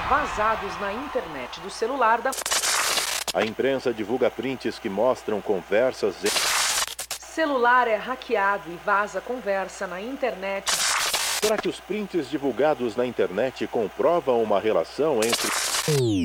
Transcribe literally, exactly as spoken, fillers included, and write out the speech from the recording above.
vazados na internet do celular da... A imprensa divulga prints que mostram conversas... Celular é hackeado e vaza conversa na internet. Será que os prints divulgados na internet comprovam uma relação entre...